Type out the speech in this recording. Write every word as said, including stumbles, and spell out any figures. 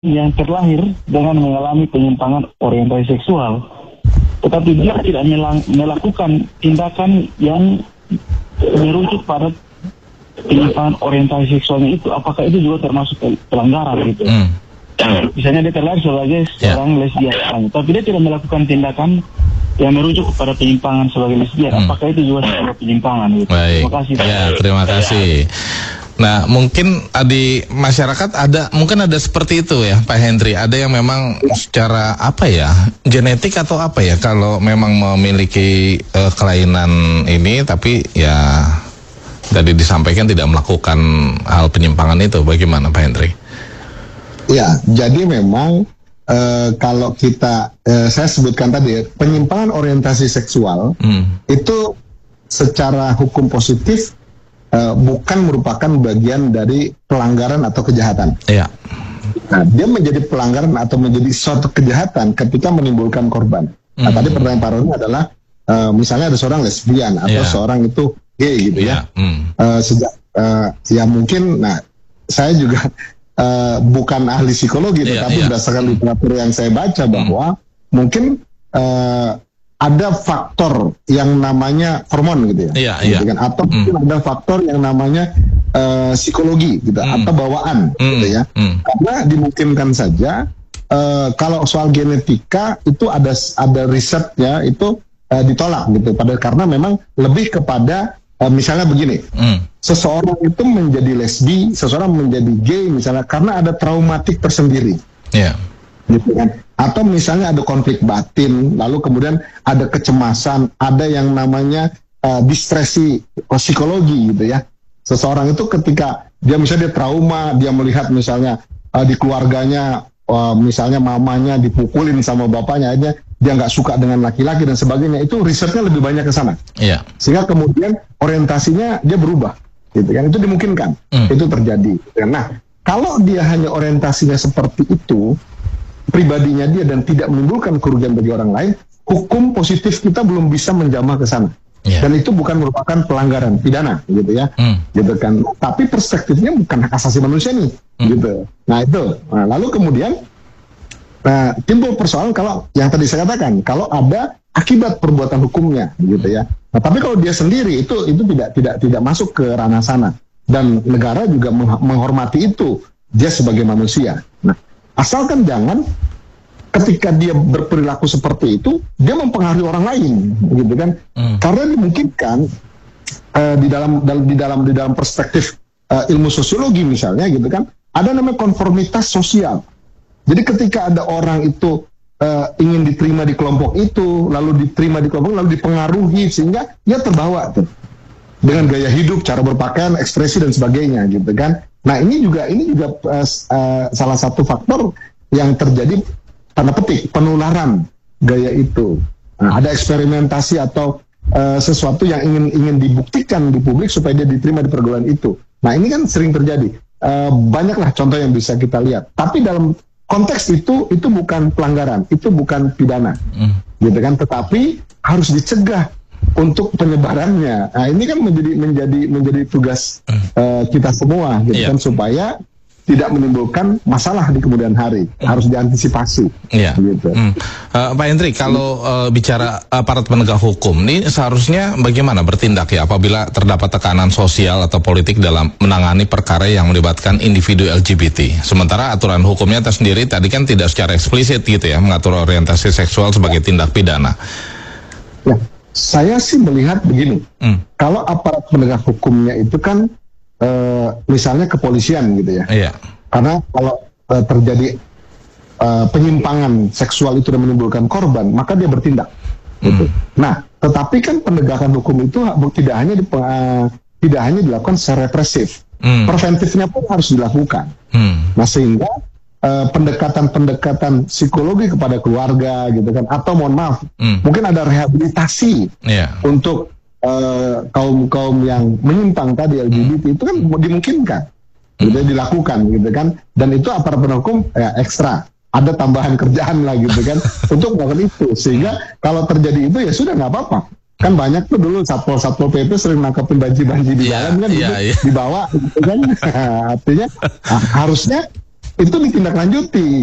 yang terlahir dengan mengalami penyimpangan orientasi seksual, tetapi dia tidak melang- melakukan tindakan yang merujuk pada penyimpangan orientasi seksualnya itu, apakah itu juga termasuk pelanggaran gitu? Hmm. Misalnya dia terlahir sebagai seorang yeah. lesbian, tapi dia tidak melakukan tindakan yang merujuk kepada penyimpangan sebagai lesbian, hmm. apakah itu juga sebuah penyimpangan gitu? Baik. Terima kasih. Ya, terima kasih. Nah, mungkin di masyarakat ada, mungkin ada seperti itu ya, Pak Hendri. Ada yang memang secara apa ya, genetik atau apa ya, kalau memang memiliki uh, kelainan ini, tapi ya tadi disampaikan tidak melakukan hal penyimpangan itu. Bagaimana, Pak Hendri? Ya, jadi memang uh, kalau kita, uh, saya sebutkan tadi, penyimpangan orientasi seksual hmm. itu secara hukum positif Uh, bukan merupakan bagian dari pelanggaran atau kejahatan. Iya. Nah, dia menjadi pelanggaran atau menjadi suatu kejahatan ketika menimbulkan korban. Mm. Nah, tadi pertanyaan Pak Roni adalah, uh, misalnya ada seorang lesbian atau yeah. seorang itu gay gitu yeah. ya. Mm. Uh, sejak uh, ya mungkin, nah saya juga uh, bukan ahli psikologi, yeah, tetapi yeah. berdasarkan literatur yang saya baca bahwa mm. mungkin uh, ada faktor yang namanya hormon gitu ya, iya, gitu iya. kan? Atau mm. ada faktor yang namanya uh, psikologi gitu, mm. atau bawaan mm. gitu ya. Mm. Karena dimungkinkan saja uh, kalau soal genetika itu ada ada risetnya itu uh, ditolak gitu, pada karena memang lebih kepada uh, misalnya begini, mm. seseorang itu menjadi lesbi, seseorang menjadi gay misalnya karena ada traumatik tersendiri. Yeah. Gitu kan? Atau misalnya ada konflik batin, lalu kemudian ada kecemasan, ada yang namanya uh, distresi psikologi gitu ya. Seseorang itu ketika dia misalnya dia trauma, dia melihat misalnya uh, di keluarganya, uh, misalnya mamanya dipukulin sama bapaknya, aja dia nggak suka dengan laki-laki dan sebagainya, itu risetnya lebih banyak ke sana. Iya. Sehingga kemudian orientasinya dia berubah, gitu kan? Itu dimungkinkan, mm. itu terjadi. Nah, kalau dia hanya orientasinya seperti itu, pribadinya dia dan tidak menimbulkan kerugian bagi orang lain, hukum positif kita belum bisa menjamah ke sana. Yeah. Dan itu bukan merupakan pelanggaran pidana, gitu ya. Mm. Gitu kan. Tapi perspektifnya bukan hak asasi manusia nih, mm. gitu. Nah, itu. Nah, lalu kemudian nah, timbul persoalan kalau yang tadi saya katakan, kalau ada akibat perbuatan hukumnya, gitu ya. Nah, tapi kalau dia sendiri itu itu tidak tidak tidak masuk ke ranah sana, dan negara juga menghormati itu dia sebagai manusia. Nah, asalkan jangan ketika dia berperilaku seperti itu dia mempengaruhi orang lain, gitu kan? Hmm. Karena dimungkinkan uh, di dalam di dalam di dalam perspektif uh, ilmu sosiologi misalnya, gitu kan? Ada namanya konformitas sosial. Jadi ketika ada orang itu uh, ingin diterima di kelompok itu, lalu diterima di kelompok, lalu dipengaruhi sehingga dia terbawa tuh dengan gaya hidup, cara berpakaian, ekspresi dan sebagainya, gitu kan? Nah, ini juga ini juga uh, uh, salah satu faktor yang terjadi, tanda petik, penularan gaya itu. Nah, ada eksperimentasi atau uh, sesuatu yang ingin ingin dibuktikan di publik supaya dia diterima di pergaulan itu. Nah, ini kan sering terjadi. Uh, banyaklah contoh yang bisa kita lihat. Tapi dalam konteks itu itu bukan pelanggaran, itu bukan pidana, mm. gitu kan? Tetapi harus dicegah untuk penyebarannya. Nah, ini kan menjadi menjadi menjadi tugas uh, kita semua, gitu yeah. kan, supaya tidak menimbulkan masalah di kemudian hari. Mm. Harus diantisipasi. Yeah. Gitu. Mm. Uh, Pak Hendri, kalau uh, bicara aparat penegak hukum, ini seharusnya bagaimana bertindak ya apabila terdapat tekanan sosial atau politik dalam menangani perkara yang melibatkan individu L G B T. Sementara aturan hukumnya tersendiri tadi kan tidak secara eksplisit gitu ya mengatur orientasi seksual sebagai tindak pidana. Ya. Saya sih melihat begini, hmm. kalau aparat penegak hukumnya itu kan e, misalnya kepolisian gitu ya, iya. Karena kalau e, terjadi e, penyimpangan seksual itu dan menimbulkan korban, maka dia bertindak. Gitu. Hmm. Nah, tetapi kan penegakan hukum itu tidak hanya di, e, tidak hanya dilakukan secara represif, hmm. preventifnya pun harus dilakukan. Hmm. Nah, sehingga Uh, pendekatan-pendekatan psikologi kepada keluarga, gitu kan, atau mohon maaf, mm. mungkin ada rehabilitasi yeah. untuk uh, kaum-kaum yang menyimpang tadi L G B T, mm. itu kan dimungkinkan, mm. gitu, dilakukan, gitu kan, dan itu aparat penegak hukum ya, ekstra, ada tambahan kerjaan lah, gitu kan, untuk melakukan itu, sehingga kalau terjadi itu ya sudah nggak apa-apa. Kan banyak tuh dulu satpol-satpol P P sering nangkepin banji-banji di yeah, jalan kan, yeah, gitu, yeah. dibawa, gitu kan, artinya nah, harusnya itu ditindaklanjuti.